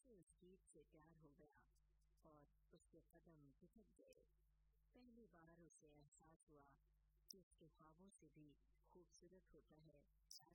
से उस गीत से प्यार हो गया और उसके कदम झुक गए। पहली बार उसे एहसास हुआ कि उसके ख्वाबों से भी खूबसूरत होता है प्यार